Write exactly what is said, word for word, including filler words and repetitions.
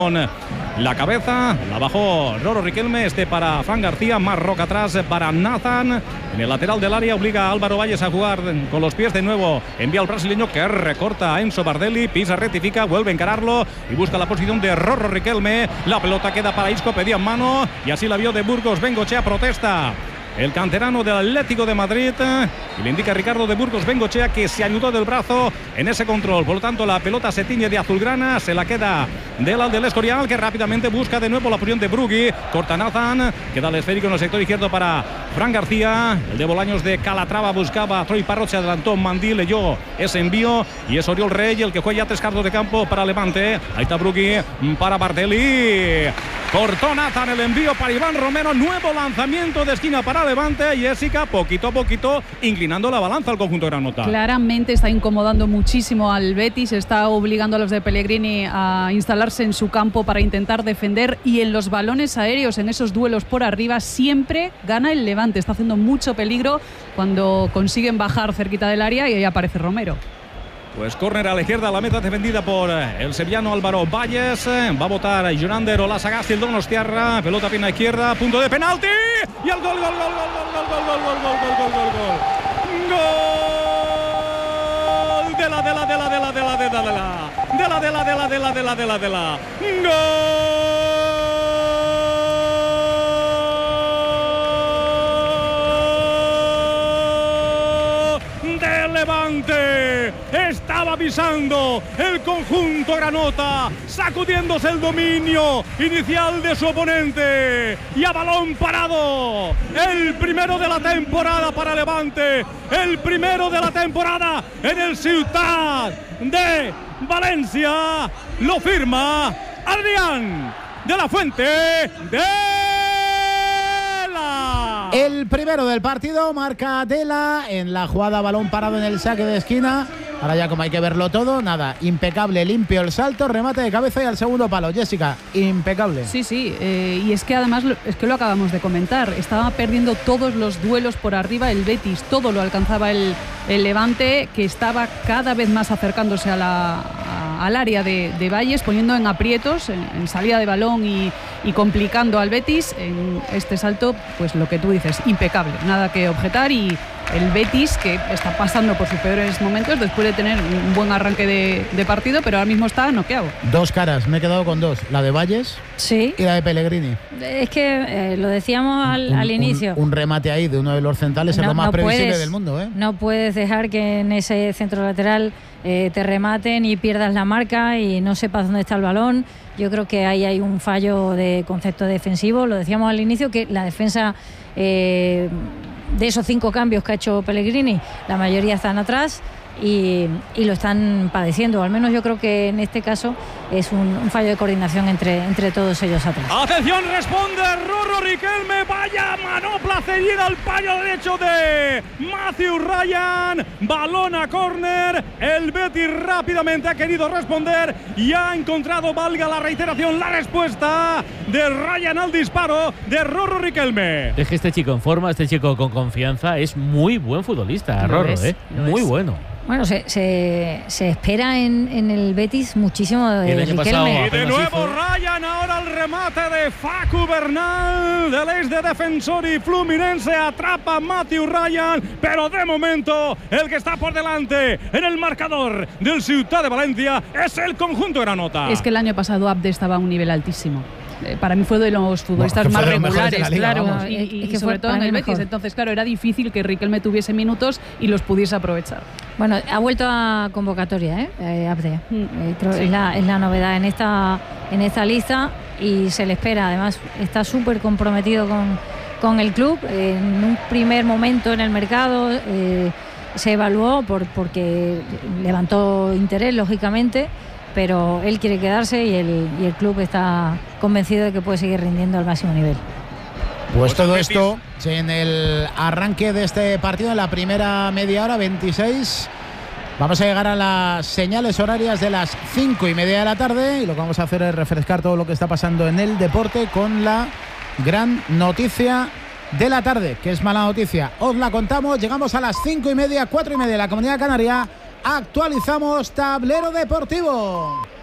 Con la cabeza, la bajó Roro Riquelme, este para Fran García, más Roca atrás para Nathan. En el lateral del área obliga a Álvaro Valles a jugar con los pies de nuevo. Envía al brasileño que recorta a Enzo Bardelli, pisa, rectifica, vuelve a encararlo y busca la posición de Roro Riquelme. La pelota queda para Isco, pedía mano y así la vio de Burgos. Bengochea protesta. El canterano del Atlético de Madrid, y le indica a Ricardo de Burgos Bengochea que se anudó del brazo en ese control. Por lo tanto, la pelota se tiñe de azulgrana, se la queda del del Escorial, que rápidamente busca de nuevo la posición de Brugui. Corta Nathan, queda el esférico en el sector izquierdo para Fran García. El de Bolaños de Calatrava buscaba a Troy Parrot, se adelantó Mandí, leyó ese envío y es Oriol Rey el que juega ya tres cardos de campo para Levante. Ahí está Brugui para Bardelli. Cortó Nathan el envío para Iván Romero. Nuevo lanzamiento de esquina para Levante. Jessica, poquito a poquito, inclinando la balanza al conjunto granota. Claramente está incomodando muchísimo al Betis. Está obligando a los de Pellegrini a instalarse en su campo para intentar defender. Y en los balones aéreos, en esos duelos por arriba, siempre gana el Levante. Está haciendo mucho peligro cuando consiguen bajar cerquita del área y ahí aparece Romero. Pues córner a la izquierda, la meta defendida por el sevillano Álvaro Valles. Va a votar Jonander Olazábal, el Donostiarra. Pelota pina izquierda, punto de penalti. Y el gol, gol, gol, gol, gol, gol, gol, gol, gol, gol, gol, gol, gol. Gol de la, de la, de la, de la, de la, de la, de la, de la, de la, de la, de la, de la, de la, de la, de la. Gol. Levante, estaba avisando el conjunto granota, sacudiéndose el dominio inicial de su oponente y a balón parado, el primero de la temporada para Levante, el primero de la temporada en el Ciutat de Valencia, lo firma Adrián de la Fuente de El primero del partido, marca Dela en la jugada, balón parado en el saque de esquina. Ahora ya como hay que verlo todo, nada, impecable, limpio el salto, remate de cabeza y al segundo palo. Jessica, impecable. Sí, sí, eh, y es que además, es que lo acabamos de comentar, estaba perdiendo todos los duelos por arriba el Betis, todo lo alcanzaba el, el Levante, que estaba cada vez más acercándose a la, a, al área de, de Valles, poniendo en aprietos, en, en salida de balón y, y complicando al Betis. En este salto, pues lo que tú dices, impecable, nada que objetar. Y el Betis, que está pasando por sus peores momentos después de tener un buen arranque de, de partido, pero ahora mismo está noqueado. Dos caras, me he quedado con dos, la de Valles sí. y la de Pellegrini. Es que eh, lo decíamos al, un, al inicio. Un, un remate ahí de uno de los centrales no, es lo más no previsible puedes, del mundo. ¿eh? No puedes dejar que en ese centro lateral eh, te rematen y pierdas la marca y no sepas dónde está el balón. Yo creo que ahí hay un fallo de concepto defensivo. Lo decíamos al inicio, que la defensa... Eh, de esos cinco cambios que ha hecho Pellegrini, la mayoría están atrás y, y lo están padeciendo. Al menos yo creo que en este caso es un, un fallo de coordinación entre, entre todos ellos atrás. Atención, responde Roro Riquelme, vaya manopla cedida al paño derecho de Matthew Ryan, balón a córner, el Betis rápidamente ha querido responder y ha encontrado, valga la reiteración, la respuesta de Ryan al disparo de Roro Riquelme. Es que este chico en forma, este chico con confianza, es muy buen futbolista, Roro, es, ¿eh? Muy es. bueno. Bueno, se, se, se espera en, en el Betis muchísimo de Riquelme. Y de nuevo Ryan, ahora el remate de Facu Bernal, del ex de Defensori Fluminense, atrapa a Matthew Ryan, pero de momento el que está por delante en el marcador del Ciutat de Valencia es el conjunto granota. Es que el año pasado Abde estaba a un nivel altísimo. Para mí fue de los futbolistas bueno, más regulares, liga, claro, vamos. y, y, es que sobre todo en el Betis. Mejor. Entonces, claro, era difícil que Riquelme tuviese minutos y los pudiese aprovechar. Bueno, ha vuelto a convocatoria, ¿eh? eh Abde. Mm. Eh, creo sí. es, la, es la novedad en esta, en esta lista y se le espera. Además, está súper comprometido con, con el club. Eh, en un primer momento en el mercado eh, se evaluó por, porque levantó interés, lógicamente, pero él quiere quedarse y el, y el club está convencido de que puede seguir rindiendo al máximo nivel. Pues todo esto en el arranque de este partido, en la primera media hora, veintiséis. Vamos a llegar a las señales horarias de las cinco y media de la tarde y lo que vamos a hacer es refrescar todo lo que está pasando en el deporte con la gran noticia de la tarde, que es mala noticia. Os la contamos, llegamos a las cinco y media, cuatro y media de la Comunidad Canaria. Actualizamos Tablero Deportivo.